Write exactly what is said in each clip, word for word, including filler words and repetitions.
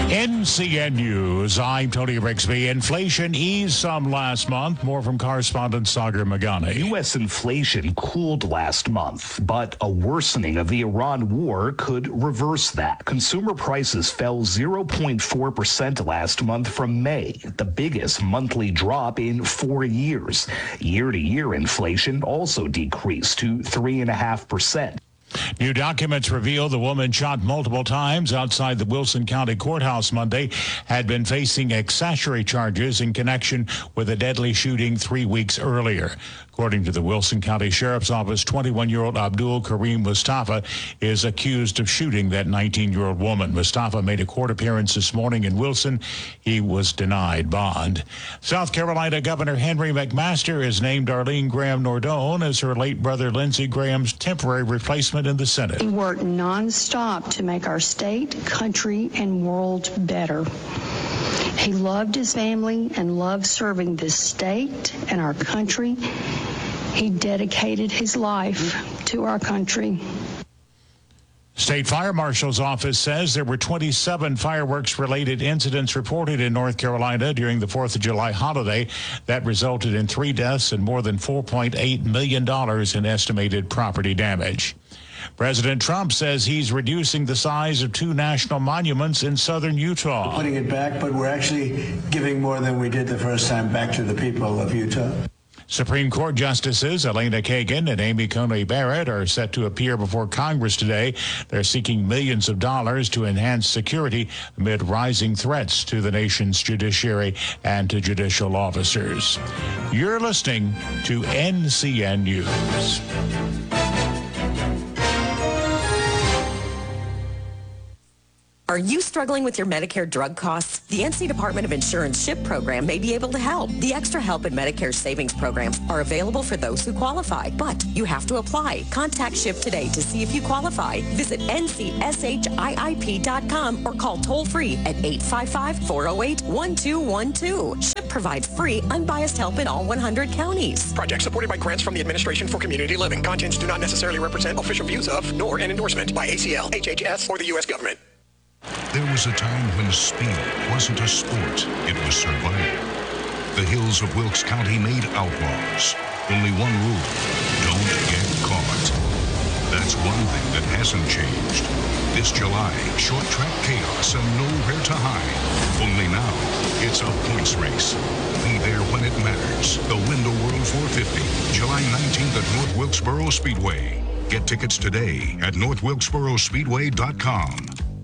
N C N News, I'm Tony Rigsby. Inflation eased some last month. More from correspondent Sagar Magani. U S inflation cooled last month, but a worsening of the Iran war could reverse that. Consumer prices fell zero point four percent last month from May, the biggest monthly drop in four years. Year-to-year inflation also decreased to three point five percent. New documents reveal the woman shot multiple times outside the Wilson County Courthouse Monday had been facing accessory charges in connection with a deadly shooting three weeks earlier. According to the Wilson County Sheriff's Office, twenty-one-year-old Abdul Karim Mustafa is accused of shooting that nineteen-year-old woman. Mustafa made a court appearance this morning in Wilson. He was denied bond. South Carolina Governor Henry McMaster has named Arlene Graham Nordone as her late brother Lindsey Graham's temporary replacement in the Senate. He worked nonstop to make our state, country, and world better. He loved his family and loved serving this state and our country. He dedicated his life to our country. State Fire Marshal's office says there were twenty-seven fireworks-related incidents reported in North Carolina during the fourth of July holiday that resulted in three deaths and more than four point eight million dollars in estimated property damage. President Trump says he's reducing the size of two national monuments in southern Utah. We're putting it back, but we're actually giving more than we did the first time back to the people of Utah. Supreme Court Justices Elena Kagan and Amy Coney Barrett are set to appear before Congress today. They're seeking millions of dollars to enhance security amid rising threats to the nation's judiciary and to judicial officers. You're listening to N C N News. Are you struggling with your Medicare drug costs? The N C Department of Insurance SHIP program may be able to help. The Extra Help and Medicare Savings programs are available for those who qualify, but you have to apply. Contact SHIP today to see if you qualify. Visit N C S H I I P dot com or call toll-free at eight five five, four oh eight, one two one two. SHIP provides free, unbiased help in all one hundred counties. Project supported by grants from the Administration for Community Living. Contents do not necessarily represent official views of, nor an endorsement by A C L, H H S, or the U S government. There was a time when speed wasn't a sport, it was survival. The hills of Wilkes County made outlaws. Only one rule, don't get caught. That's one thing that hasn't changed. This July, short track chaos and nowhere to hide. Only now, it's a points race. Be there when it matters. The Window World four fifty, July nineteenth at North Wilkesboro Speedway. Get tickets today at north wilkesboro speedway dot com.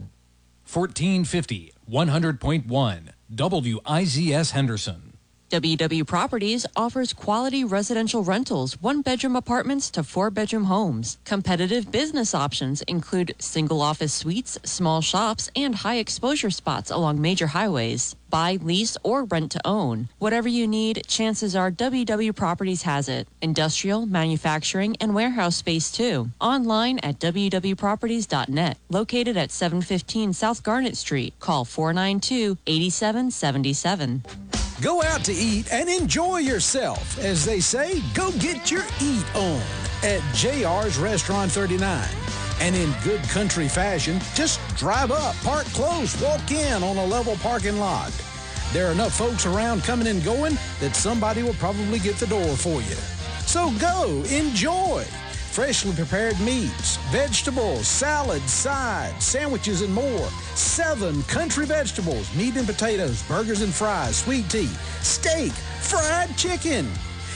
fourteen fifty, one hundred point one, W I Z S Henderson. W W Properties offers quality residential rentals, one-bedroom apartments to four-bedroom homes. Competitive business options include single office suites, small shops, and high-exposure spots along major highways. Buy, lease, or rent to own. Whatever you need, chances are W W Properties has it. Industrial, manufacturing, and warehouse space, too. Online at w w properties dot net. Located at seven fifteen South Garnet Street. Call four nine two, eight seven seven seven. Go out to eat and enjoy yourself. As they say, go get your eat on at J R's Restaurant thirty-nine. And in good country fashion, just drive up, park close, walk in on a level parking lot. There are enough folks around coming and going that somebody will probably get the door for you. So go, enjoy. Freshly prepared meats, vegetables, salads, sides, sandwiches, and more. Seven country vegetables, meat and potatoes, burgers and fries, sweet tea, steak, fried chicken.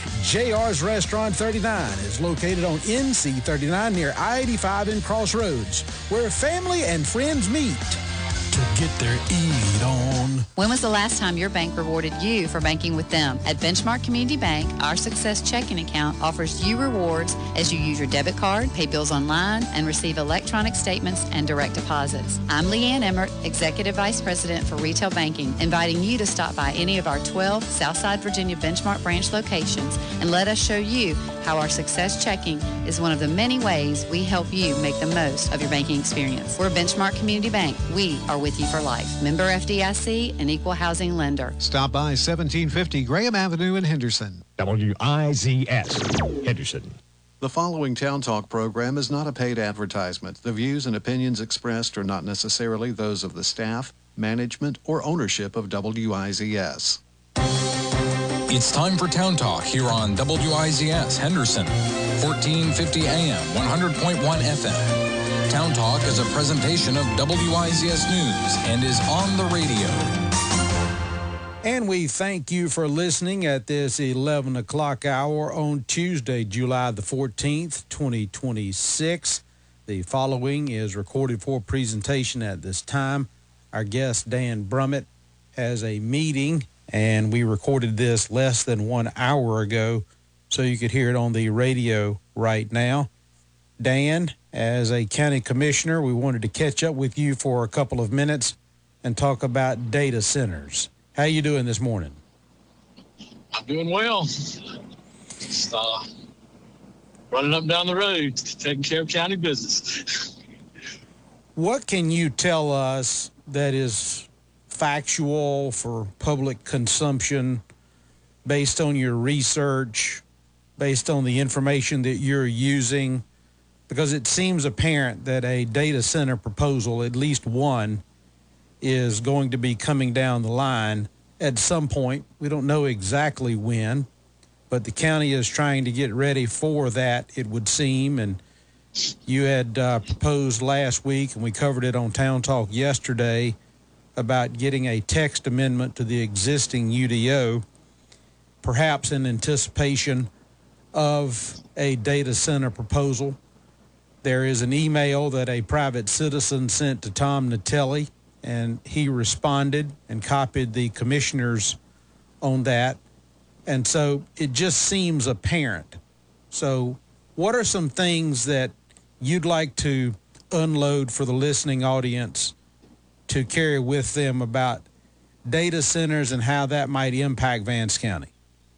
J R's Restaurant thirty-nine is located on N C thirty-nine near I eighty-five in Crossroads, where family and friends meet to get their eat on. When was the last time your bank rewarded you for banking with them? At Benchmark Community Bank, our Success Checking account offers you rewards as you use your debit card, pay bills online, and receive electronic statements and direct deposits. I'm Leanne Emmert, Executive Vice President for Retail Banking, inviting you to stop by any of our twelve Southside Virginia Benchmark branch locations and let us show you how our Success Checking is one of the many ways we help you make the most of your banking experience. We're Benchmark Community Bank. We are with you for life. Member F D I C, an equal housing lender. Stop by seventeen fifty Graham Avenue in Henderson. W I Z S, Henderson. The following Town Talk program is not a paid advertisement. The views and opinions expressed are not necessarily those of the staff, management, or ownership of W I Z S. It's time for Town Talk here on W I Z S Henderson, fourteen fifty A M, one hundred point one F M. Town Talk is a presentation of W I Z S News and is on the radio. And we thank you for listening at this eleven o'clock hour on Tuesday, July the fourteenth, twenty twenty-six. The following is recorded for presentation at this time. Our guest, Dan Brummett, has a meeting, and we recorded this less than one hour ago, so you could hear it on the radio right now. Dan, as a county commissioner, we wanted to catch up with you for a couple of minutes and talk about data centers. How you doing this morning? I'm doing well. Just, uh, running up and down the road, taking care of county business. What can you tell us that is factual for public consumption based on your research, based on the information that you're using? Because it seems apparent that a data center proposal, at least one, is going to be coming down the line at some point. We don't know exactly when, but the county is trying to get ready for that, it would seem. And you had uh, proposed last week, and we covered it on Town Talk yesterday, about getting a text amendment to the existing U D O, perhaps in anticipation of a data center proposal. There is an email that a private citizen sent to Tom Natelli, and he responded and copied the commissioners on that. And so it just seems apparent. So what are some things that you'd like to unload for the listening audience to carry with them about data centers and how that might impact Vance County?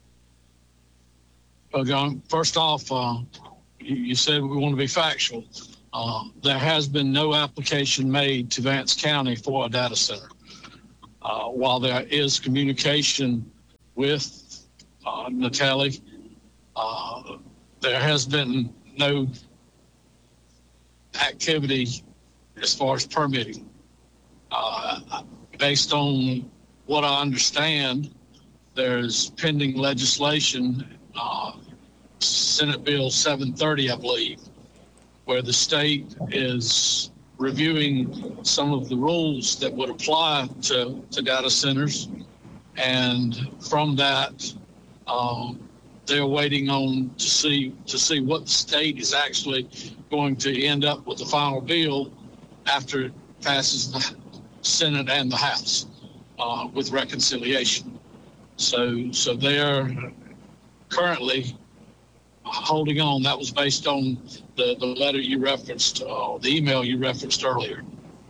Well, John, first off, uh, you, you said we want to be factual. Uh, there has been no application made to Vance County for a data center. Uh, while there is communication with uh, Natelli, uh, there has been no activity as far as permitting. Uh, based on what I understand, there's pending legislation, uh, Senate Bill seven thirty, I believe, where the state is reviewing some of the rules that would apply to, to data centers. And from that, um, they're waiting on to see to see what the state is actually going to end up with the final bill after it passes the Senate and the House uh, with reconciliation. So, so they're currently holding on. That was based on the, the letter you referenced, uh, the email you referenced earlier.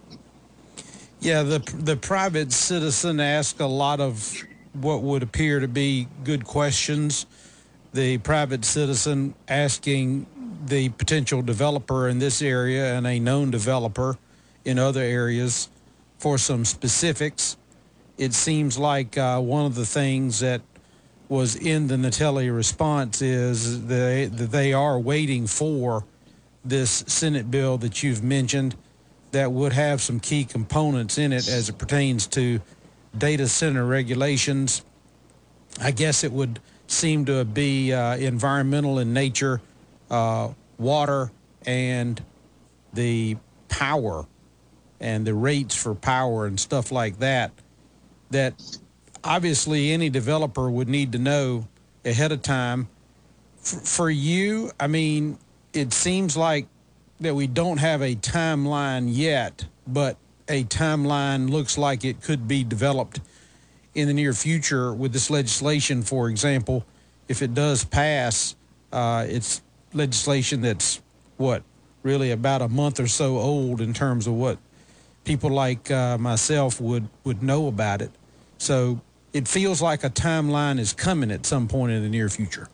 Yeah, the the private citizen asked a lot of what would appear to be good questions. The private citizen asking the potential developer in this area and a known developer in other areas for some specifics. It seems like uh, one of the things that was in the Natelli response is they, that they are waiting for this Senate bill that you've mentioned that would have some key components in it as it pertains to data center regulations. I guess it would seem to be uh, environmental in nature, uh, water, and the power and the rates for power and stuff like that, that obviously any developer would need to know ahead of time. For, for you, I mean, it seems like that we don't have a timeline yet, but a timeline looks like it could be developed in the near future with this legislation. For example, if it does pass, uh, it's legislation that's, what, really about a month or so old in terms of what people like uh, myself would, would know about it. So it feels like a timeline is coming at some point in the near future.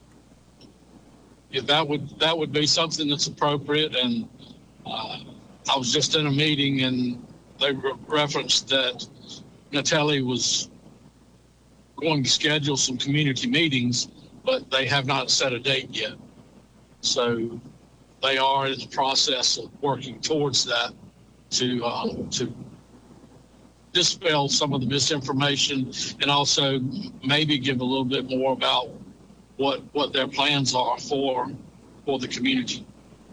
Yeah, that would that would be something that's appropriate. And uh, I was just in a meeting and they re- referenced that Natelli was going to schedule some community meetings, but they have not set a date yet. So they are in the process of working towards that to uh, to dispel some of the misinformation and also maybe give a little bit more about what what their plans are for for the community.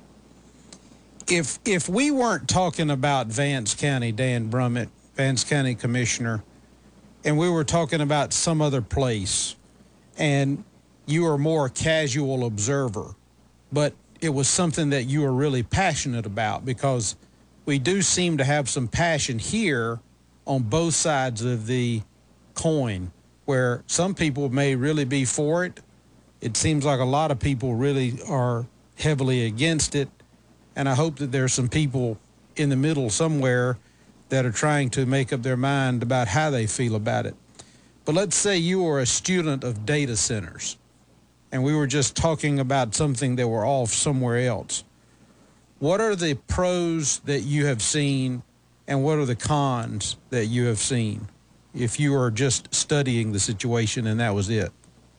If if we weren't talking about Vance County, Dan Brummett, Vance County Commissioner, and we were talking about some other place, and you were more a casual observer, but it was something that you were really passionate about, because we do seem to have some passion here on both sides of the coin, where some people may really be for it. It seems like a lot of people really are heavily against it. And I hope that there's some people in the middle somewhere that are trying to make up their mind about how they feel about it. But let's say you were a student of data centers, and we were just talking about something that were off somewhere else. What are the pros that you have seen, and what are the cons that you have seen, if you are just studying the situation and that was it?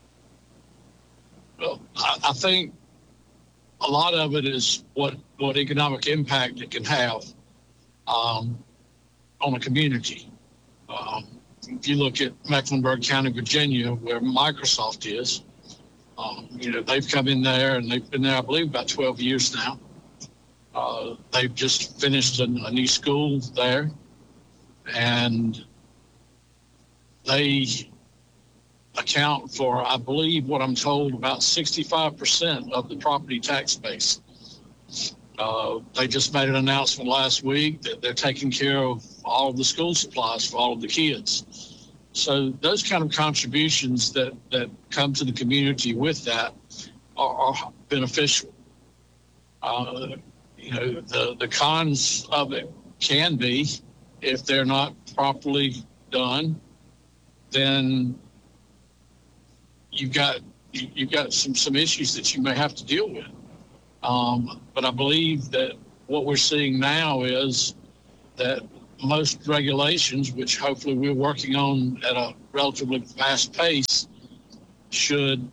Well, I, I think a lot of it is what, what economic impact it can have um, on a community. Um, if you look at Mecklenburg County, Virginia, where Microsoft is, um, you know, they've come in there and they've been there, I believe, about twelve years now. Uh, they've just finished a, a new school there, and they account for, I believe, what I'm told, about sixty-five percent of the property tax base. Uh, they just made an announcement last week that they're taking care of all of the school supplies for all of the kids. So those kind of contributions that, that come to the community with that are, are beneficial. Uh, you know, the, the cons of it can be, if they're not properly done, then you've got you've got some some issues that you may have to deal with. Um, but I believe that what we're seeing now is that most regulations, which hopefully we're working on at a relatively fast pace, should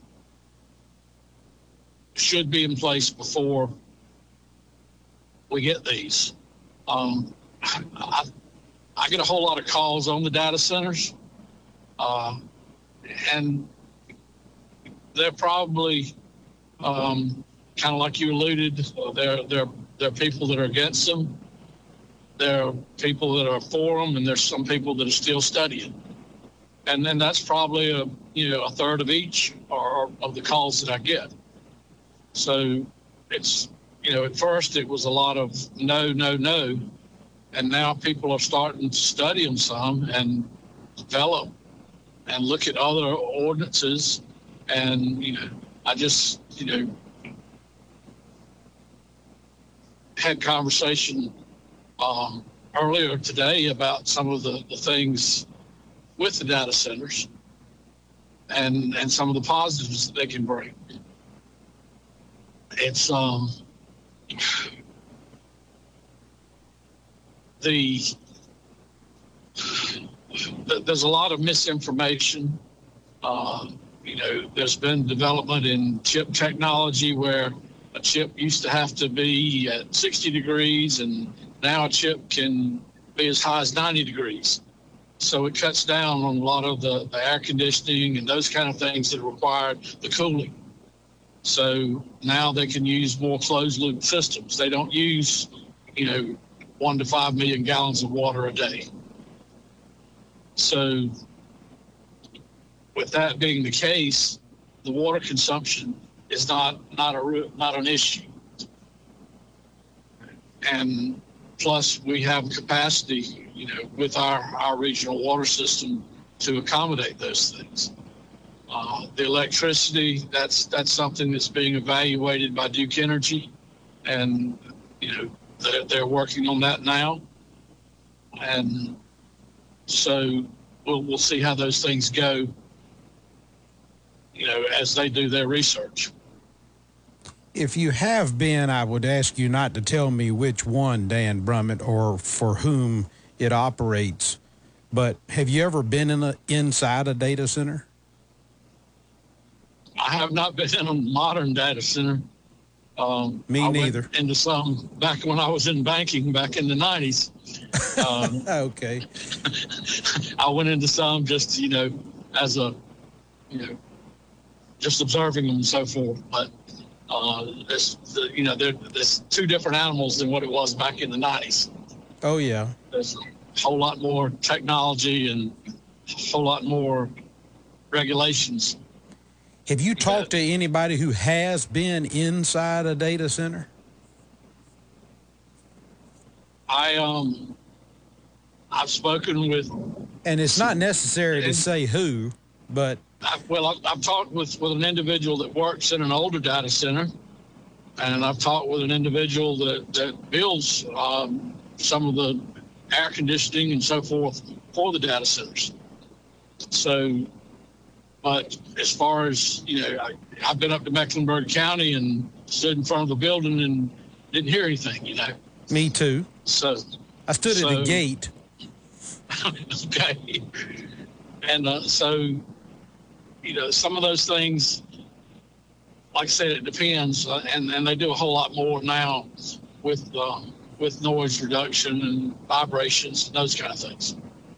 should be in place before we get these. Um, I, I get a whole lot of calls on the data centers, uh, and they're probably um, kind of like you alluded. Uh, they're they're they're people that are against them. There are people that are for them, and there's some people that are still studying. And then that's probably a you know a third of each or of the calls that I get. So it's you know at first it was a lot of no, no, no, and now people are starting to study them some and develop and look at other ordinances. And you know I just you know had conversation um, earlier today about some of the, the things with the data centers and and some of the positives that they can bring. It's um the there's a lot of misinformation. Uh, you know, there's been development in chip technology where a chip used to have to be at sixty degrees, and now a chip can be as high as ninety degrees. So it cuts down on a lot of the, the air conditioning and those kind of things that require the cooling. So now they can use more closed loop systems. They don't use, you know, one to five million gallons of water a day. So with that being the case, the water consumption is not not a not an issue. And plus, we have capacity, you know, with our, our regional water system to accommodate those things. Uh, the electricity, that's that's something that's being evaluated by Duke Energy, and you know they're, they're working on that now. And so we'll we'll see how those things go, you know, as they do their research. If you have been, I would ask you not to tell me which one, Dan Brummett, or for whom it operates, but have you ever been in a, inside a data center? I have not been in a modern data center. Um, Me I neither. Went into some back when I was in banking back in the nineties. Um, okay. I went into some just, you know, as a, you know, just observing them and so forth. But uh, it's, the, you know, there's two different animals than what it was back in the nineties. Oh, yeah. There's a whole lot more technology and a whole lot more regulations. Have you talked to anybody who has been inside a data center? I, um, I've spoken with... And it's not necessary to say who, but... I, well, I've, I've talked with, with an individual that works in an older data center, and I've talked with an individual that, that builds um, some of the air conditioning and so forth for the data centers. So, but as far as, you know, I, I've been up to Mecklenburg County and stood in front of the building and didn't hear anything, you know. Me too. So I stood so, at the gate. Okay. And uh, so, you know, some of those things, like I said, it depends, uh, and, and they do a whole lot more now with uh, with noise reduction and vibrations and those kind of things.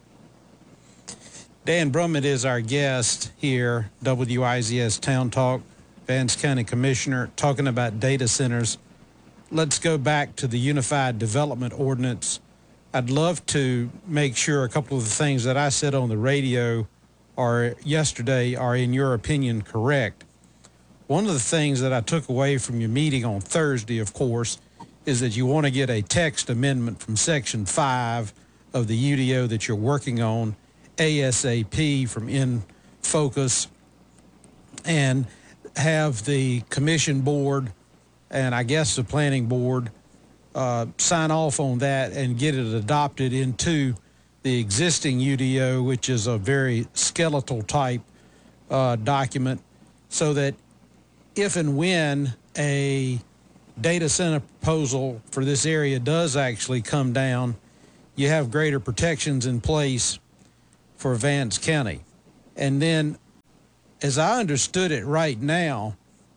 Dan Brummett is our guest here, W I Z S Town Talk, Vance County Commissioner, talking about data centers. Let's go back to the Unified Development Ordinance. I'd love to make sure a couple of the things that I said on the radio or yesterday are, in your opinion, correct. One of the things that I took away from your meeting on Thursday, of course, is that you want to get a text amendment from Section five of the U D O that you're working on ASAP from InFocus, and have the commission board and I guess the planning board uh, sign off on that and get it adopted into the existing U D O, which is a very skeletal type uh, document, so that if and when a data center proposal for this area does actually come down, you have greater protections in place for Vance County. And then, as I understood it right now,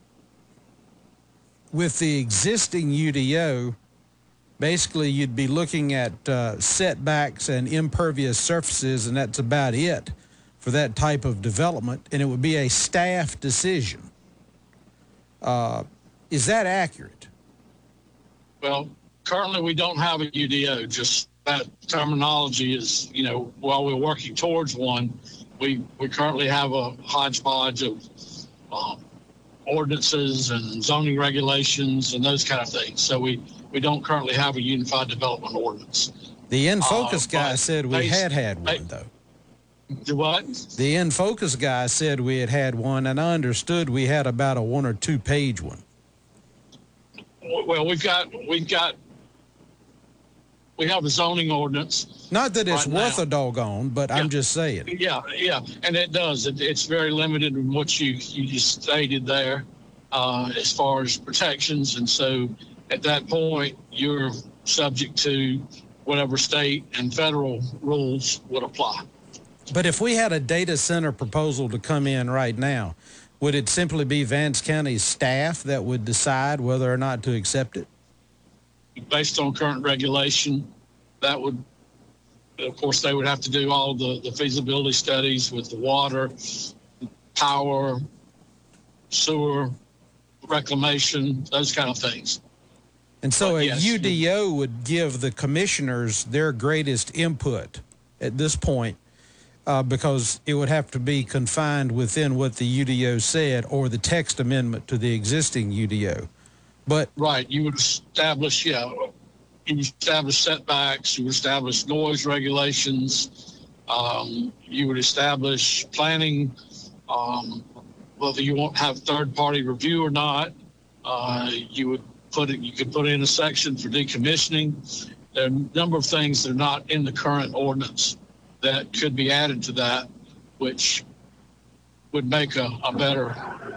with the existing U D O, basically you'd be looking at uh, setbacks and impervious surfaces, and that's about it for that type of development, and it would be a staff decision. Uh, is that accurate? Well, currently we don't have a U D O. Just that terminology is, you know, while we're working towards one, we, we currently have a hodgepodge of um, ordinances and zoning regulations and those kind of things. So we, we don't currently have a unified development ordinance. The InFocus uh, guy said we based, had had one, though. The what? The InFocus guy said we had had one, and I understood we had about a one or two page one. Well, we've got, we've got, we have a zoning ordinance. Not that it's right worth now. a doggone, but yeah. I'm just saying. Yeah, yeah, and it does. It, it's very limited in what you, you just stated there uh, as far as protections. And so at that point, you're subject to whatever state and federal rules would apply. But if we had a data center proposal to come in right now, would it simply be Vance County's staff that would decide whether or not to accept it? Based on current regulation, that would, of course, they would have to do all the, the feasibility studies with the water, power, sewer, reclamation, those kind of things. And so but a yes, U D O would give the commissioners their greatest input at this point, uh, because it would have to be confined within what the U D O said or the text amendment to the existing U D O. But right, you would establish, yeah, you would establish setbacks, you would establish noise regulations, um, you would establish planning, um, whether you won't have third-party review or not. Uh, you would put it, you could put in a section for decommissioning. There are a number of things that are not in the current ordinance that could be added to that, which would make a, a better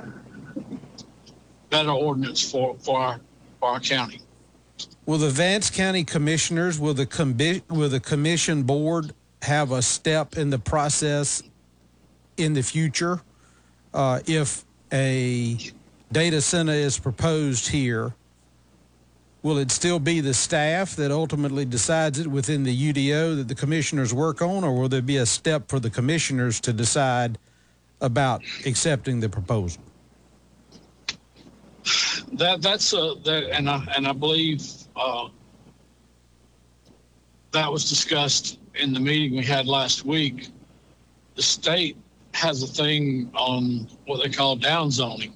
better ordinance for, for our for our county. Will the Vance County Commissioners, will the combi- will the commission board have a step in the process in the future uh, if a data center is proposed here, will it still be the staff that ultimately decides it within the U D O that the commissioners work on, or will there be a step for the commissioners to decide about accepting the proposal? That that's a that, and I and I believe uh, that was discussed in the meeting we had last week. The state has a thing on what they call down zoning,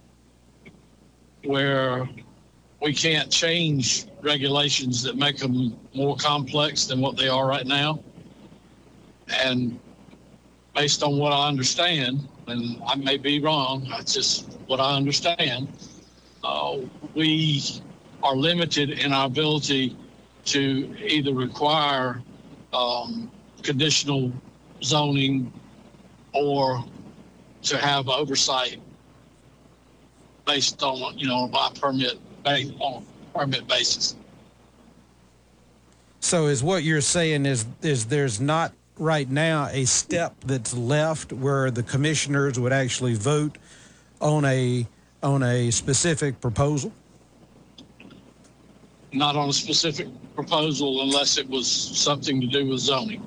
where we can't change regulations that make them more complex than what they are right now. And based on what I understand, and I may be wrong, that's just what I understand, uh, we are limited in our ability to either require um, conditional zoning or to have oversight based on, you know, by permit, based on permit basis. So is what you're saying is is there's not right now a step that's left where the commissioners would actually vote on a on a specific proposal? Not on a specific proposal unless it was something to do with zoning.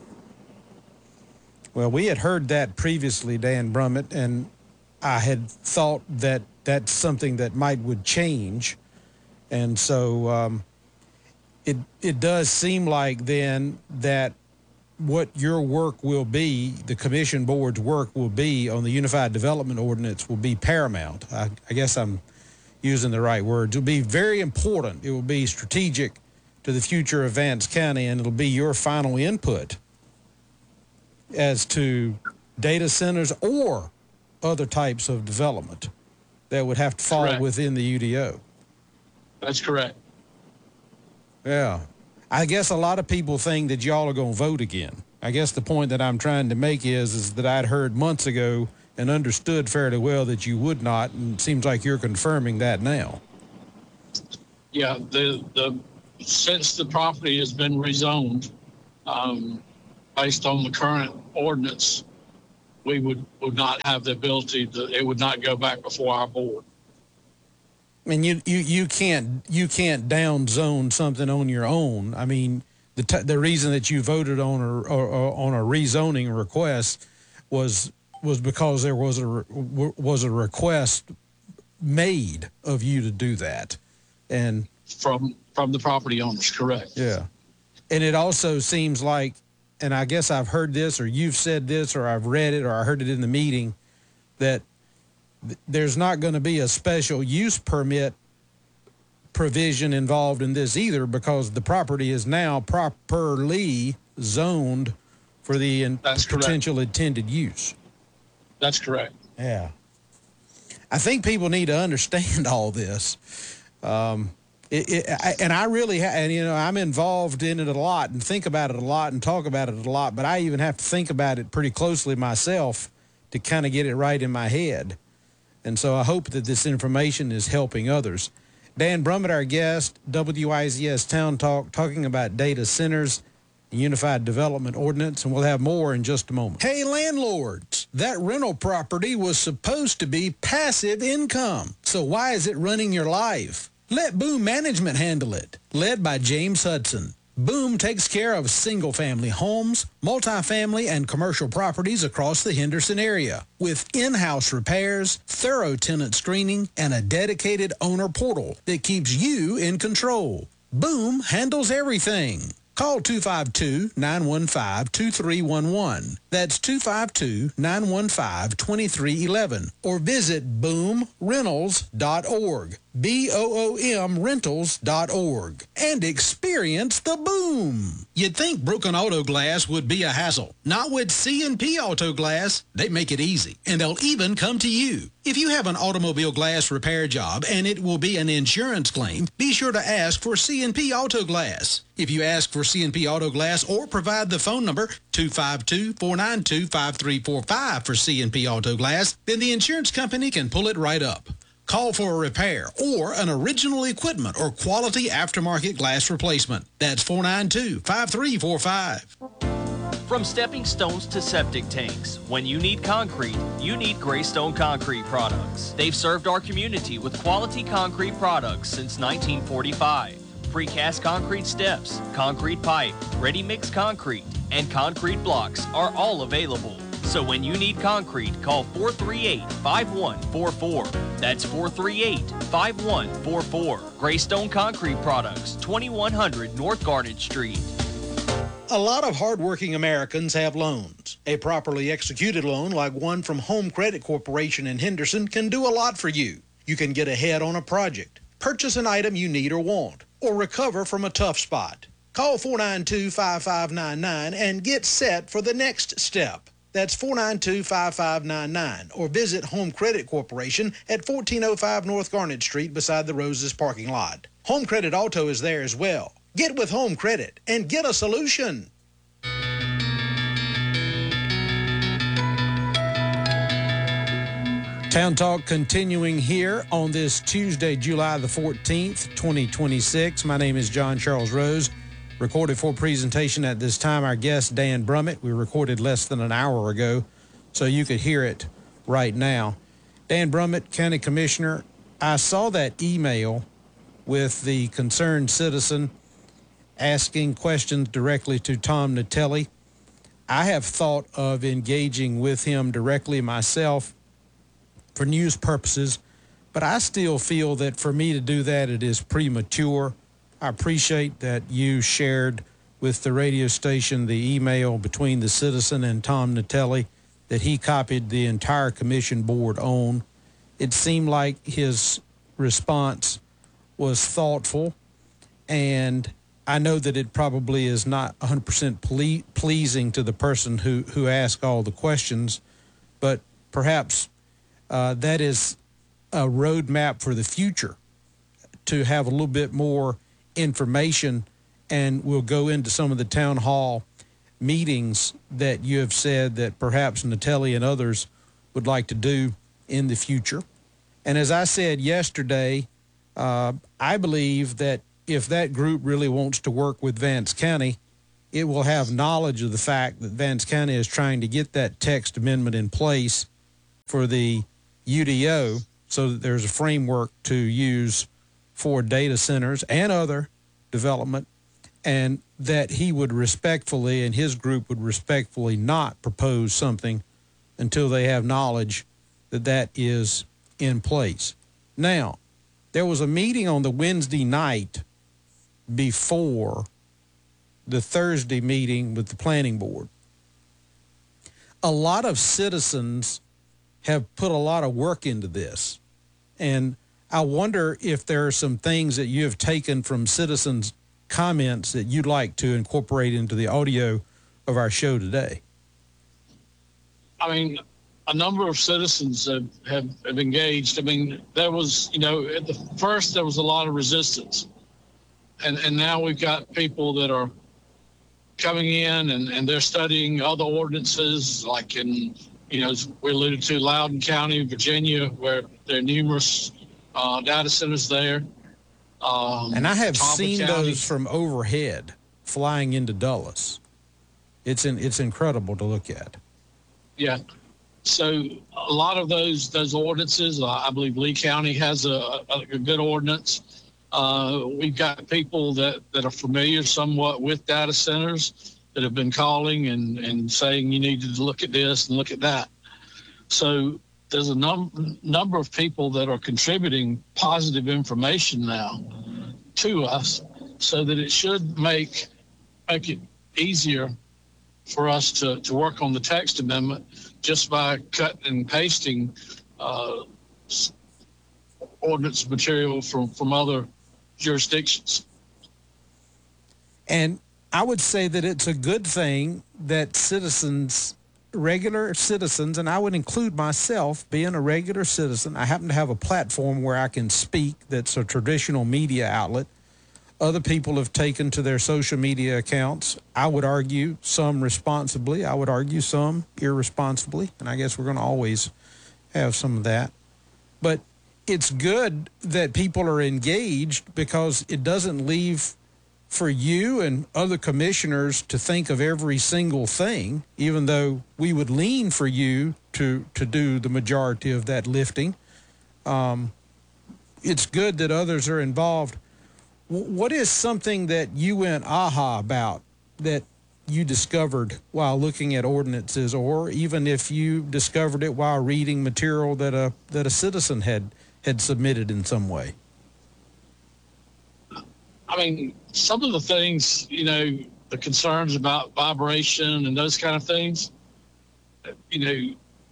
Well, we had heard that previously, Dan Brummett, and I had thought that that's something that might would change. And so um, it it does seem like then that what your work will be, the commission board's work will be on the Unified Development Ordinance will be paramount. I, I guess I'm using the right words. It will be very important. It will be strategic to the future of Vance County, and it'll be your final input as to data centers or other types of development that would have to fall Correct. within the U D O. That's correct. Yeah. I guess a lot of people think that y'all are going to vote again. I guess the point that I'm trying to make is, is that I'd heard months ago and understood fairly well that you would not, and it seems like you're confirming that now. Yeah, the the since the property has been rezoned, um, based on the current ordinance, we would, would not have the ability to, it would not go back before our board. I mean, you, you, you can't you can't down zone something on your own. I mean, the t- the reason that you voted on a or, or on a rezoning request was was because there was a re- was a request made of you to do that, and from from the property owners, correct? Yeah, and it also seems like, and I guess I've heard this, or you've said this, or I've read it, or I heard it in the meeting, that there's not going to be a special use permit provision involved in this either, because the property is now properly zoned for the in- potential intended use. That's correct. Yeah. I think people need to understand all this. Um, it, it, I, and I really, ha- and you know, I'm involved in it a lot and think about it a lot and talk about it a lot, but I even have to think about it pretty closely myself to kind of get it right in my head. And so I hope that this information is helping others. Dan Brummett, our guest, W I Z S Town Talk, talking about data centers, Unified Development Ordinance, and we'll have more in just a moment. Hey, landlords, that rental property was supposed to be passive income. So why is it running your life? Let Boom Management handle it. Led by James Hudson, Boom takes care of single-family homes, multifamily, and commercial properties across the Henderson area with in-house repairs, thorough tenant screening, and a dedicated owner portal that keeps you in control. Boom handles everything. Call two five two, nine one five, two three one one. That's two five two, nine one five, two three one one. Or visit boom rentals dot org. B O O M rentals dot org. And experience the boom. You'd think broken auto glass would be a hassle. Not with C and P Auto Glass. They make it easy, and they'll even come to you. If you have an automobile glass repair job and it will be an insurance claim, be sure to ask for C and P Auto Glass. If you ask for C and P Auto Glass or provide the phone number two five two, four nine two, five three four five for C and P Auto Glass, then the insurance company can pull it right up. Call for a repair or an original equipment or quality aftermarket glass replacement. That's four nine two, five three four five. From stepping stones to septic tanks, when you need concrete, you need Greystone Concrete Products. They've served our community with quality concrete products since nineteen forty-five. Precast concrete steps, concrete pipe, ready-mix concrete, and concrete blocks are all available. So when you need concrete, call four three eight, five one four four. That's four three eight, five one four four. Greystone Concrete Products, twenty-one hundred North Garnet Street. A lot of hardworking Americans have loans. A properly executed loan like one from Home Credit Corporation in Henderson can do a lot for you. You can get ahead on a project, purchase an item you need or want, or recover from a tough spot. Call four nine two, five five nine nine and get set for the next step. That's four nine two, five five nine nine, or visit Home Credit Corporation at fourteen oh five North Garnet Street beside the Roses parking lot. Home Credit Auto is there as well. Get with Home Credit and get a solution. Town Talk continuing here on this Tuesday, July the fourteenth, twenty twenty-six. My name is John Charles Rose. Recorded for presentation at this time, our guest, Dan Brummett. We recorded less than an hour ago, so you could hear it right now. Dan Brummett, County Commissioner. I saw that email with the concerned citizen asking questions directly to Tom Natelli. I have thought of engaging with him directly myself for news purposes, but I still feel that for me to do that, it is premature. I appreciate that you shared with the radio station the email between the citizen and Tom Natelli that he copied the entire commission board on. It seemed like his response was thoughtful, and I know that it probably is not one hundred percent ple- pleasing to the person who, who asked all the questions, but perhaps uh, that is a roadmap for the future to have a little bit more information, and we'll go into some of the town hall meetings that you have said that perhaps Natelli and others would like to do in the future. And as I said yesterday, uh, I believe that if that group really wants to work with Vance County, it will have knowledge of the fact that Vance County is trying to get that text amendment in place for the U D O so that there's a framework to use for data centers and other development, and that he would respectfully and his group would respectfully not propose something until they have knowledge that that is in place. Now, there was a meeting on the Wednesday night before the Thursday meeting with the planning board. A lot of citizens have put a lot of work into this, and I wonder if there are some things that you have taken from citizens' comments that you'd like to incorporate into the audio of our show today. I mean, a number of citizens have, have, have engaged. I mean, there was, you know, at the first there was a lot of resistance. And and now we've got people that are coming in and, and they're studying other ordinances, like in, you know, as we alluded to, Loudoun County, Virginia, where there are numerous uh, data centers there. Um, and I have Talbot seen County. those from overhead flying into Dulles. It's in, it's incredible to look at. Yeah. So a lot of those those ordinances, uh, I believe Lee County has a, a, a good ordinance. Uh, we've got people that, that are familiar somewhat with data centers that have been calling and, and saying you need to look at this and look at that. So there's a num- number of people that are contributing positive information now to us, so that it should make make it easier for us to, to work on the text amendment just by cutting and pasting uh, ordinance material from, from other jurisdictions. And I would say that it's a good thing that citizens, regular citizens, and I would include myself being a regular citizen. I happen to have a platform where I can speak that's a traditional media outlet. Other people have taken to their social media accounts. I would argue some responsibly. I would argue some irresponsibly. And I guess we're going to always have some of that. But it's good that people are engaged, because it doesn't leave for you and other commissioners to think of every single thing, even though we would lean for you to, to do the majority of that lifting. Um, it's good that others are involved. W- what is something that you went aha about that you discovered while looking at ordinances, or even if you discovered it while reading material that a that a citizen had had submitted in some way? I mean, some of the things, you know, the concerns about vibration and those kind of things, you know,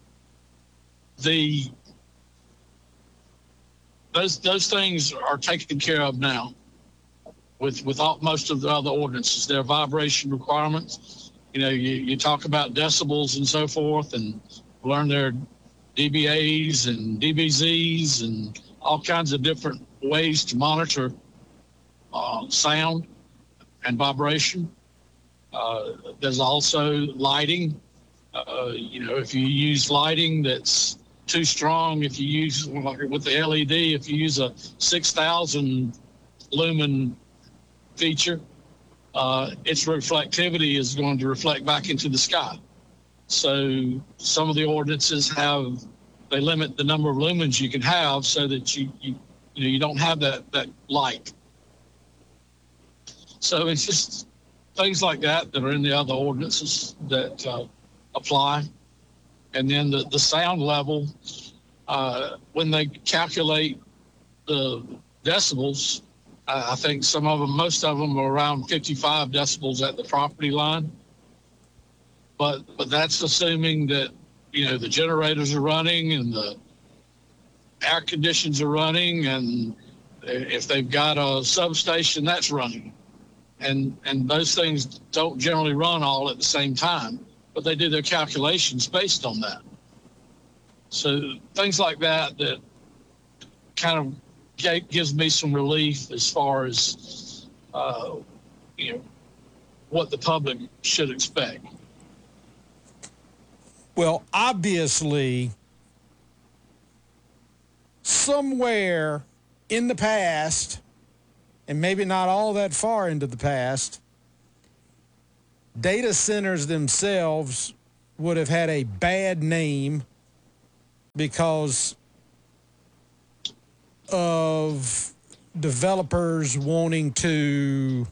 the those those things are taken care of now with with all, most of the other ordinances. There are vibration requirements. You know, you, you talk about decibels and so forth, and learn their D B As and D B Zs and all kinds of different ways to monitor uh, sound and vibration. Uh, there's also lighting. Uh, you know, if you use lighting that's too strong, if you use, like with the L E D, if you use a six thousand lumen feature, uh, its reflectivity is going to reflect back into the sky. So some of the ordinances have, they limit the number of lumens you can have so that you, you, you know, you don't have that, that light. So it's just things like that that are in the other ordinances that uh, apply. And then the, the sound level, uh, when they calculate the decibels, uh, I think some of them, most of them are around fifty-five decibels at the property line. But but that's assuming that, you know, the generators are running and the air conditions are running, and if they've got a substation, that's running. And and those things don't generally run all at the same time, but they do their calculations based on that. So things like that that kind of gives me some relief as far as, uh, you know, what the public should expect. Well, obviously, somewhere in the past, and maybe not all that far into the past, data centers themselves would have had a bad name because of developers wanting to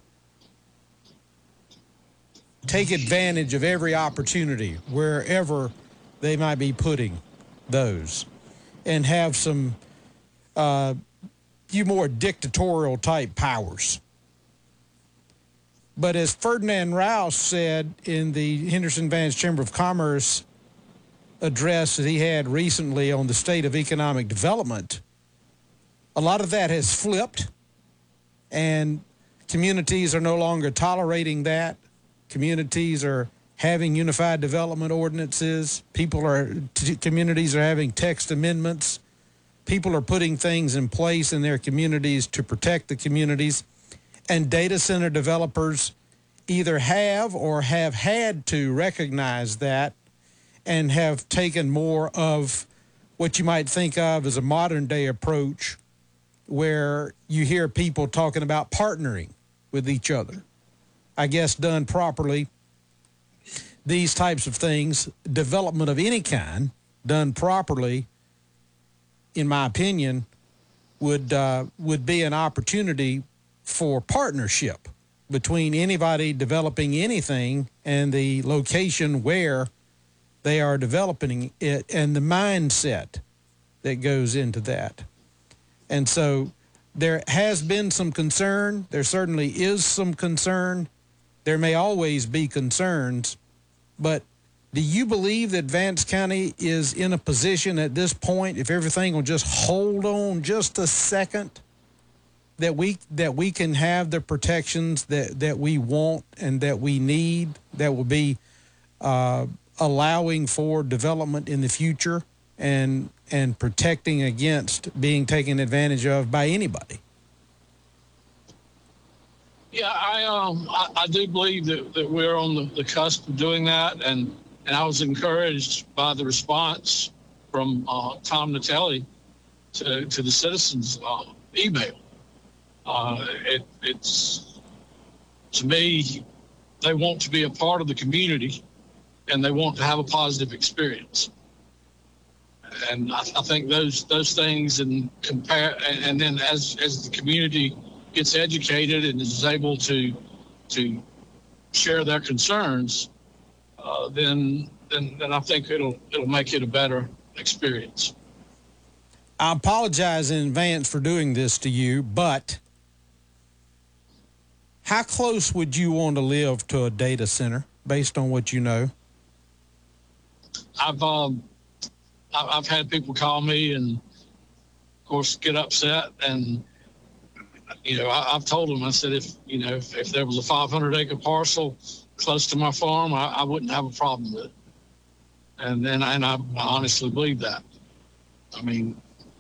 take advantage of every opportunity wherever they might be putting those, and have some uh, few more dictatorial type powers. But as Ferdinand Rouse said in the Henderson Vance Chamber of Commerce address that he had recently on the state of economic development, a lot of that has flipped, and communities are no longer tolerating that. Communities are having unified development ordinances. People are, t- communities are having text amendments. People are putting things in place in their communities to protect the communities. And data center developers either have or have had to recognize that and have taken more of what you might think of as a modern day approach, where you hear people talking about partnering with each other. I guess done properly, these types of things, development of any kind, done properly, in my opinion, would uh, would be an opportunity for partnership between anybody developing anything and the location where they are developing it and the mindset that goes into that. And so there has been some concern. There certainly is some concern. There may always be concerns, but do you believe that Vance County is in a position at this point, if everything will just hold on just a second, that we that we can have the protections that, that we want and that we need, that will be uh, allowing for development in the future and and protecting against being taken advantage of by anybody? Yeah, I um I, I do believe that, that we're on the, the cusp of doing that, and and I was encouraged by the response from uh, Tom Natelli to to the citizens' uh, email. Uh, it it's to me, they want to be a part of the community and they want to have a positive experience. And I, I think those those things and compare, and, and then as as the community gets educated and is able to to share their concerns, uh, then then then I think it'll it'll make it a better experience. I apologize in advance for doing this to you, but how close would you want to live to a data center based on what you know? I've um, I've had people call me and, of course, get upset. And, you know, I, I've told them, I said, if, you know, if, if there was a five hundred acre parcel close to my farm, I, I wouldn't have a problem with it. And then, and I, I honestly believe that. I mean,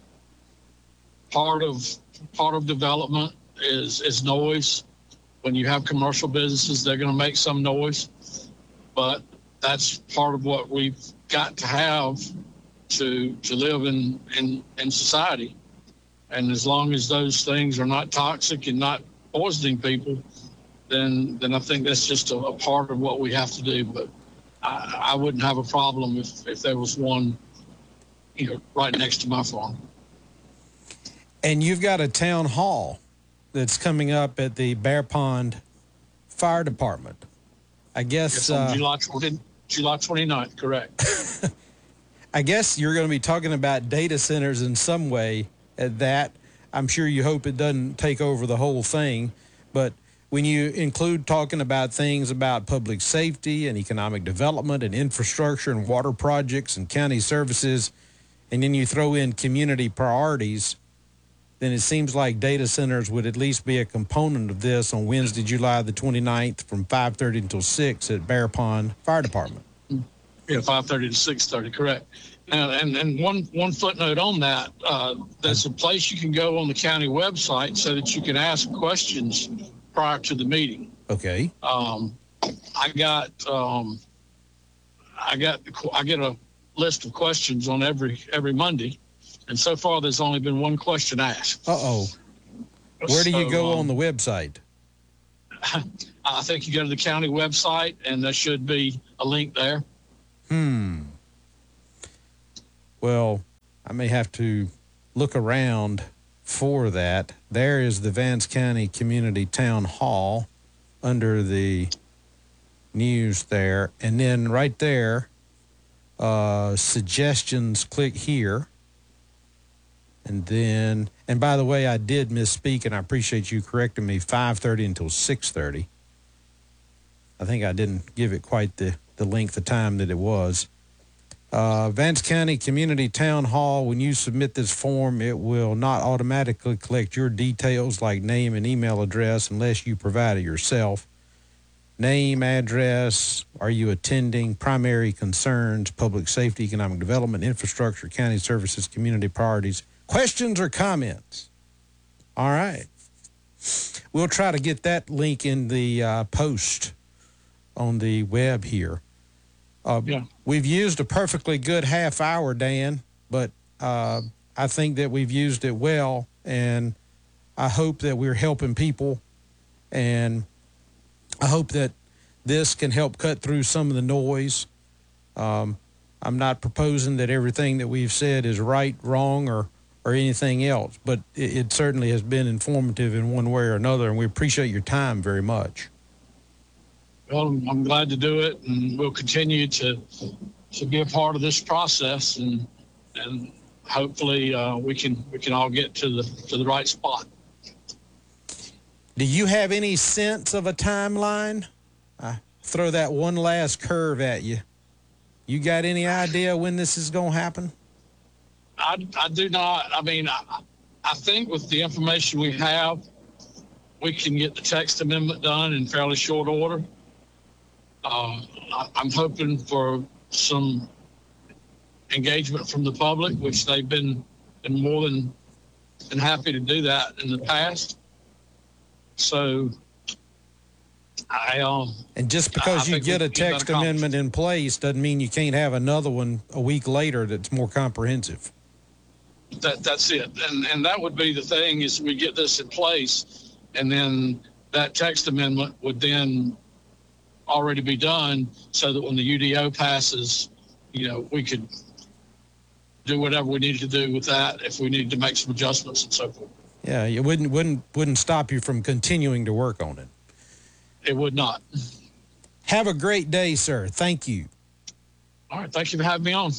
part of, part of development is, is noise. When you have commercial businesses, they're going to make some noise, but that's part of what we've got to have to to live in, in, in society. And as long as those things are not toxic and not poisoning people, then then I think that's just a, a part of what we have to do. But I, I wouldn't have a problem if, if there was one, you know, right next to my farm. And you've got a town hall that's coming up at the Bear Pond Fire Department. I guess yes, on uh, July twentieth, July twenty-ninth, correct. I guess you're going to be talking about data centers in some way at that. I'm sure you hope it doesn't take over the whole thing. But when you include talking about things about public safety and economic development and infrastructure and water projects and county services, and then you throw in community priorities, then it seems like data centers would at least be a component of this on Wednesday, July the twenty-ninth from five thirty until six at Bear Pond Fire Department. Yeah, five thirty to six thirty, correct. Now, and, and one, one footnote on that, uh, there's a place you can go on the county website so that you can ask questions prior to the meeting. Okay. Um, I got, um, I got, I get a list of questions on every, every Monday. And so far, there's only been one question asked. Uh-oh. Where do you So, go um, on the website? I think you go to the county website, and there should be a link there. Hmm. Well, I may have to look around for that. There is the Vance County Community Town Hall under the news there. And then right there, uh, suggestions, click here. And then, and by the way, I did misspeak, and I appreciate you correcting me, five thirty until six thirty. I think I didn't give it quite the, the length of time that it was. Uh, Vance County Community Town Hall, when you submit this form, it will not automatically collect your details like name and email address unless you provide it yourself. Name, address, are you attending, primary concerns, public safety, economic development, infrastructure, county services, community priorities, questions or comments. All right. We'll try to get that link in the uh, post on the web here. Uh, yeah. We've used a perfectly good half hour, Dan, but uh, I think that we've used it well, and I hope that we're helping people, and I hope that this can help cut through some of the noise. Um, I'm not proposing that everything that we've said is right, wrong, or, or anything else, but it, it certainly has been informative in one way or another, and we appreciate your time very much. Well, I'm glad to do it, and we'll continue to to be a part of this process, and and hopefully uh, we can we can all get to the to the right spot. Do you have any sense of a timeline? I throw that one last curve at you. You got any idea when this is going to happen? I, I do not. I mean, I, I think with the information we have, we can get the text amendment done in fairly short order. Uh, I, I'm hoping for some engagement from the public, which they've been, been more than, than happy to do that in the past. So I um and just because you get a text amendment in place doesn't mean you can't have another one a week later that's more comprehensive. That that's it, and and that would be the thing is we get this in place, and then that text amendment would then already be done so that when the U D O passes, you know, we could do whatever we needed to do with that if we needed to make some adjustments and so forth. Yeah, it wouldn't wouldn't wouldn't stop you from continuing to work on it. It would not. Have a great day, sir. Thank you. All right, thank you for having me on.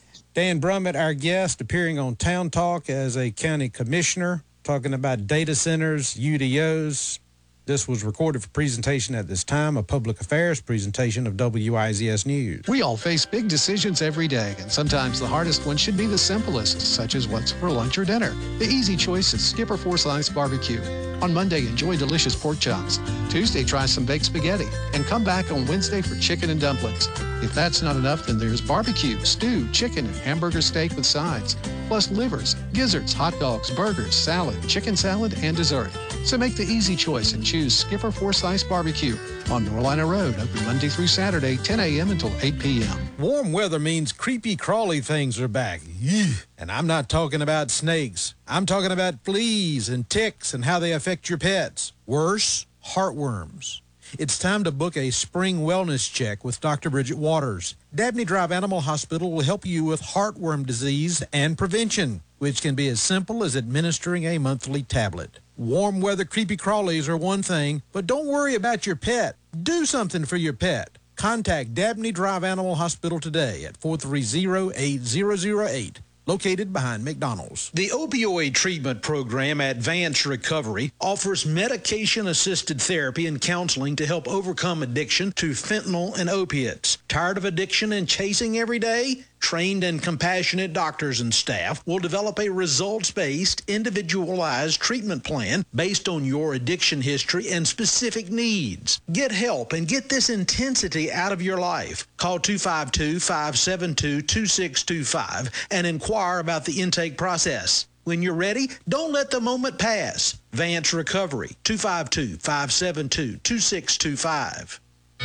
Dan Brummett, our guest, appearing on Town Talk as a county commissioner, talking about data centers, U D Os. This was recorded for presentation at this time, a public affairs presentation of W I Z S News. We all face big decisions every day, and sometimes the hardest one should be the simplest, such as what's for lunch or dinner. The easy choice is Skipper Forsyth's Barbecue. On Monday, enjoy delicious pork chops. Tuesday, try some baked spaghetti. And come back on Wednesday for chicken and dumplings. If that's not enough, then there's barbecue, stew, chicken, and hamburger steak with sides, plus livers, gizzards, hot dogs, burgers, salad, chicken salad, and dessert. So make the easy choice and choose Skipper Forsyth's Barbecue on Norlina Road, open Monday through Saturday, ten a.m. until eight p.m. Warm weather means creepy crawly things are back. And I'm not talking about snakes. I'm talking about fleas and ticks and how they affect your pets. Worse, heartworms. It's time to book a spring wellness check with Doctor Bridget Waters. Dabney Drive Animal Hospital will help you with heartworm disease and prevention, which can be as simple as administering a monthly tablet. Warm weather creepy crawlies are one thing, but don't worry about your pet. Do something for your pet. Contact Dabney Drive Animal Hospital today at four three zero, eight zero zero eight. Located behind McDonald's. The opioid treatment program, Advanced Recovery, offers medication-assisted therapy and counseling to help overcome addiction to fentanyl and opiates. Tired of addiction and chasing every day? Trained and compassionate doctors and staff will develop a results-based, individualized treatment plan based on your addiction history and specific needs. Get help and get this intensity out of your life. Call two five two, five seven two, two six two five and inquire about the intake process. When you're ready, don't let the moment pass. Vance Recovery, two five two, five seven two, two six two five.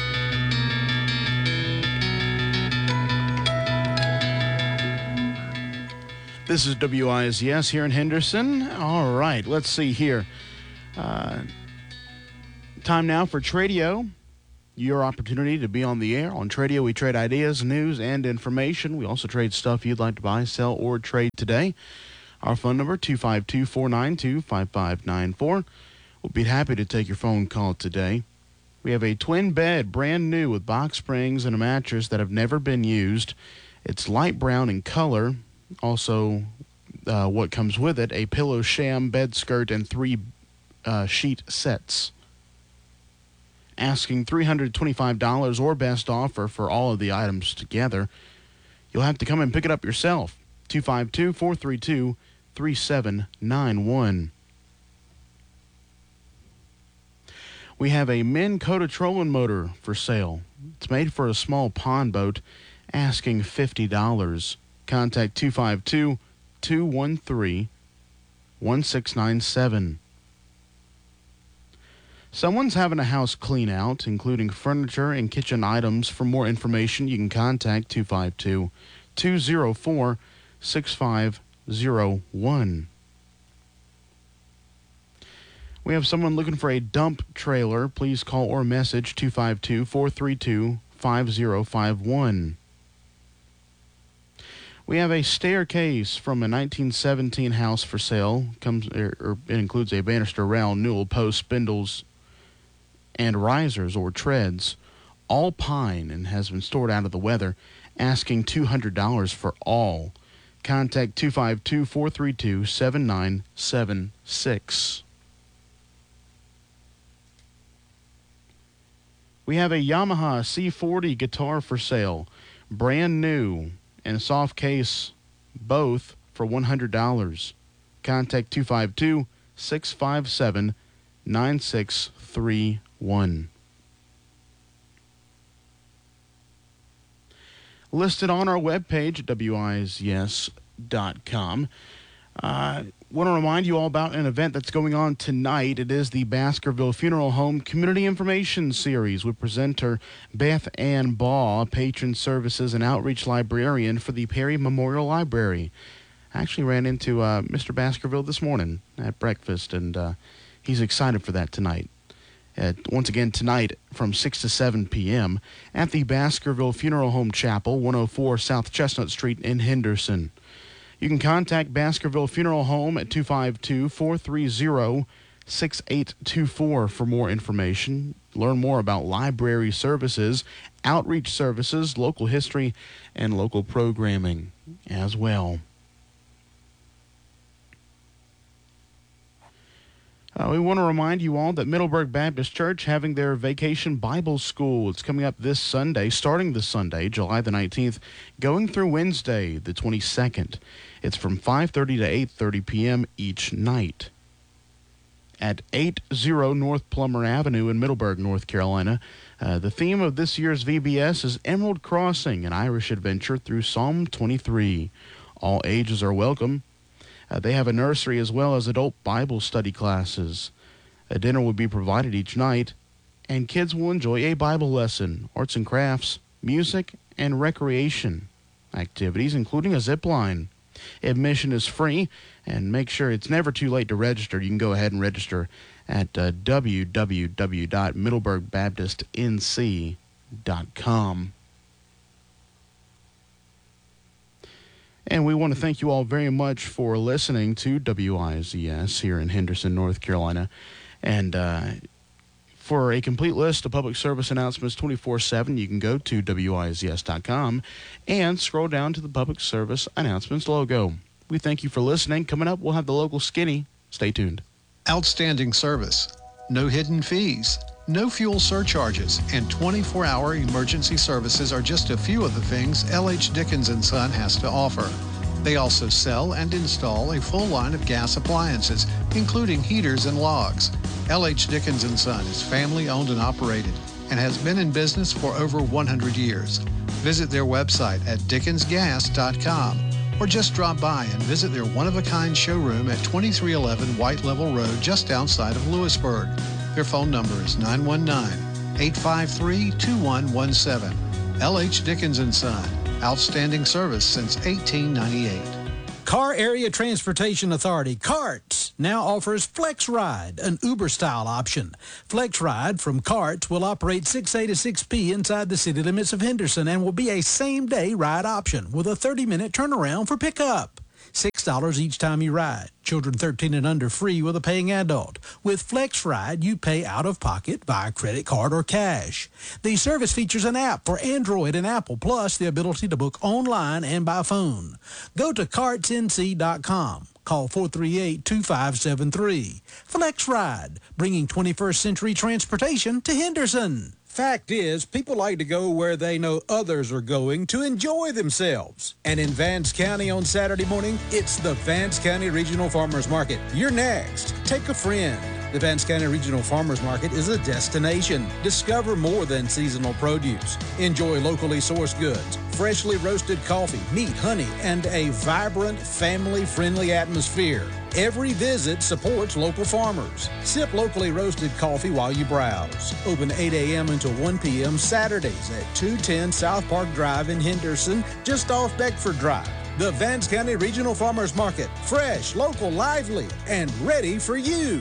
This is W I Z S here in Henderson. All right, let's see here. Uh, time now for Tradio. Your opportunity to be on the air. On Tradio, we trade ideas, news, and information. We also trade stuff you'd like to buy, sell, or trade today. Our phone number, two five two, four nine two, five five nine four. We'll be happy to take your phone call today. We have a twin bed, brand new, with box springs and a mattress that have never been used. It's light brown in color. Also, uh, what comes with it, a pillow sham, bed skirt, and three uh, sheet sets. Asking three hundred twenty-five dollars or best offer for all of the items together. You'll have to come and pick it up yourself. two five two, four three two, three seven nine one. We have a Minn Kota trolling motor for sale. It's made for a small pond boat, asking fifty dollars. Contact two five two, two one three, one six nine seven. Someone's having a house clean out, including furniture and kitchen items. For more information, you can contact two five two, two zero four, six five zero one. We have someone looking for a dump trailer. Please call or message two five two, four three two, five zero five one. We have a staircase from a nineteen seventeen house for sale. Comes, or, or it includes a banister rail, newel post, spindles, and risers or treads, all pine, and has been stored out of the weather. Asking two hundred dollars for all. Contact two five two, four three two, seven nine seven six. We have a Yamaha C forty guitar for sale, brand new, and soft case, both for one hundred dollars. Contact two five two, six five seven, nine six three one. Listed on our webpage at W I Z S dot com. Uh, want to remind you all about an event that's going on tonight. It is the Baskerville Funeral Home Community Information Series with presenter Beth Ann Baugh, patron services and outreach librarian for the Perry Memorial Library. I actually ran into uh, Mister Baskerville this morning at breakfast, and uh, he's excited for that tonight. At, once again tonight from six to seven p.m. at the Baskerville Funeral Home Chapel, one oh four South Chestnut Street in Henderson. You can contact Baskerville Funeral Home at two five two, four three zero, six eight two four for more information. Learn more about library services, outreach services, local history, and local programming as well. Uh, we want to remind you all that Middleburg Baptist Church having their Vacation Bible School. It's coming up this Sunday, starting this Sunday, July the nineteenth, going through Wednesday, the twenty-second. It's from five thirty to eight thirty p.m. each night. At eighty North Plummer Avenue in Middleburg, North Carolina. Uh, the theme of this year's V B S is Emerald Crossing, an Irish adventure through Psalm twenty-three. All ages are welcome. Uh, they have a nursery as well as adult Bible study classes. A dinner will be provided each night, and kids will enjoy a Bible lesson, arts and crafts, music, and recreation activities, including a zip line. Admission is free, and make sure it's never too late to register. You can go ahead and register at uh, w w w dot middleburg baptist n c dot com. And we want to thank you all very much for listening to W I Z S here in Henderson, North Carolina. And uh, for a complete list of public service announcements twenty-four seven, you can go to w i z s dot com and scroll down to the public service announcements logo. We thank you for listening. Coming up, we'll have the local skinny. Stay tuned. Outstanding service, no hidden fees, no fuel surcharges, and twenty-four hour emergency services are just a few of the things L H. Dickens and Son has to offer. They also sell and install a full line of gas appliances, including heaters and logs. L H. Dickens and Son is family owned and operated and has been in business for over one hundred years. Visit their website at dickens gas dot com or just drop by and visit their one-of-a-kind showroom at twenty-three eleven White Level Road just outside of Lewisburg. Their phone number is nine one nine, eight five three, two one one seven. L H. Dickens and Son. Outstanding service since eighteen ninety-eight. Car Area Transportation Authority, CARTS, now offers Flex Ride, an Uber-style option. Flex Ride from CARTS will operate six A to six P inside the city limits of Henderson and will be a same-day ride option with a thirty minute turnaround for pickup. six dollars each time you ride. Children thirteen and under free with a paying adult. With Flex Ride, you pay out of pocket via credit card or cash. The service features an app for Android and Apple, plus the ability to book online and by phone. Go to carts n c dot com. Call four three eight, two five seven three. Flex Ride, bringing twenty-first century transportation to Henderson. Fact is, people like to go where they know others are going to enjoy themselves. And in Vance County on Saturday morning, it's the Vance County Regional Farmers Market. You're next. Take a friend. The Vance County Regional Farmers Market is a destination. Discover more than seasonal produce. Enjoy locally sourced goods, freshly roasted coffee, meat, honey, and a vibrant, family-friendly atmosphere. Every visit supports local farmers. Sip locally roasted coffee while you browse. Open eight a m until one p m Saturdays at two ten South Park Drive in Henderson, just off Beckford Drive. The Vance County Regional Farmers Market. Fresh, local, lively, and ready for you.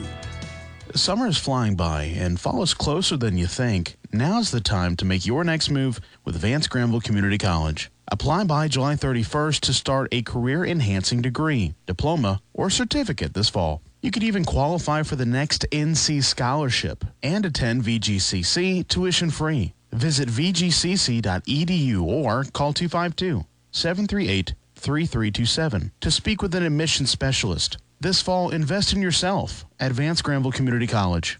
Summer is flying by, and fall is closer than you think. Now's the time to make your next move with Vance Granville Community College. Apply by July thirty-first to start a career-enhancing degree, diploma, or certificate this fall. You could even qualify for the next N C scholarship and attend V G C C tuition-free. Visit v g c c dot e d u or call two five two, seven three eight, three three two seven to speak with an admissions specialist. This fall, invest in yourself at Vance Granville Community College.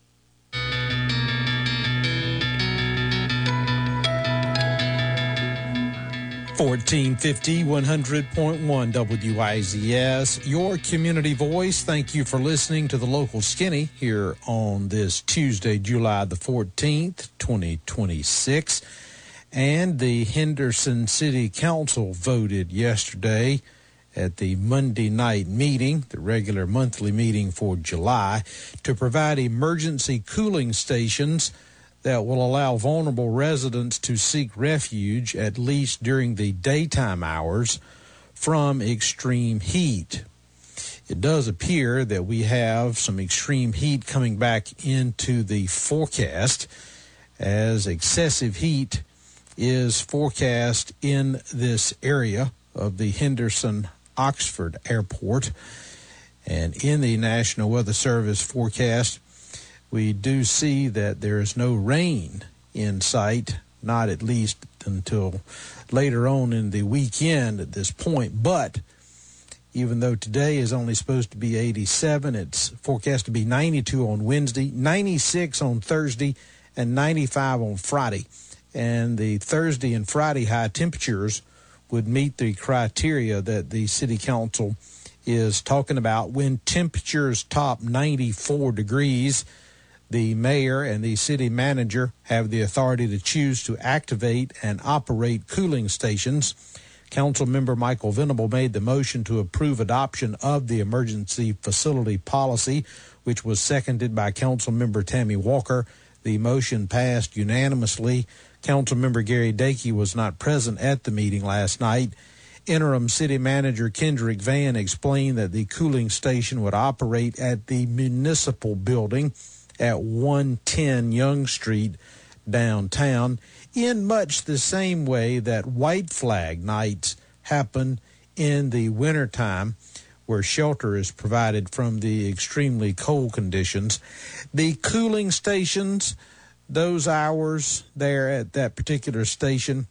fourteen fifty, one hundred point one W I Z S, your community voice. Thank you for listening to the local skinny here on this Tuesday, July the fourteenth, twenty twenty-six. And the Henderson City Council voted yesterday at the Monday night meeting, the regular monthly meeting for July, to provide emergency cooling stations that will allow vulnerable residents to seek refuge, at least during the daytime hours, from extreme heat. it does appear that we have some extreme heat coming back into the forecast, as excessive heat is forecast in this area of the Henderson-Oxford Airport. And in the National Weather Service forecast, we do see that there is no rain in sight, not at least until later on in the weekend at this point. But even though today is only supposed to be eighty-seven, it's forecast to be ninety-two on Wednesday, ninety-six on Thursday, and ninety-five on Friday. And the Thursday and Friday high temperatures would meet the criteria that the City Council is talking about. When temperatures top ninety-four degrees, the mayor and the city manager have the authority to choose to activate and operate cooling stations. Councilmember Michael Venable made the motion to approve adoption of the emergency facility policy, which was seconded by Councilmember Tammy Walker. The motion passed unanimously. Councilmember Gary Dakey was not present at the meeting last night. Interim City Manager Kendrick Van explained that the cooling station would operate at the municipal building at one ten Young Street downtown, in much the same way that White Flag nights happen in the wintertime, where shelter is provided from the extremely cold conditions. The cooling stations, those hours there at that particular station,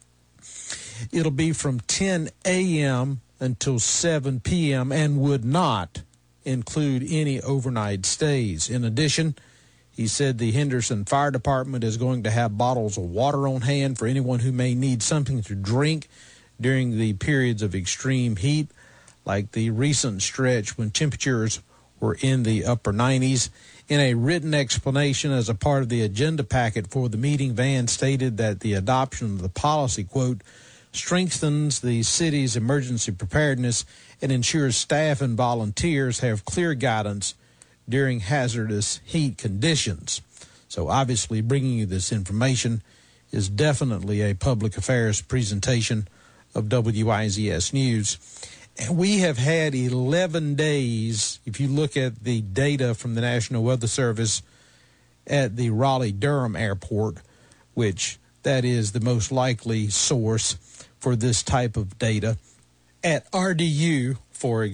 it'll be from ten a.m. until seven p.m. and would not include any overnight stays. In addition, he said the Henderson Fire Department is going to have bottles of water on hand for anyone who may need something to drink during the periods of extreme heat, like the recent stretch when temperatures were in the upper nineties. In a written explanation as a part of the agenda packet for the meeting, Van stated that the adoption of the policy, quote, strengthens the city's emergency preparedness and ensures staff and volunteers have clear guidance during hazardous heat conditions. So obviously bringing you this information is definitely a public affairs presentation of W I Z S News. And we have had eleven days, if you look at the data from the National Weather Service at the Raleigh-Durham Airport, which that is the most likely source for this type of data. At R D U, for example,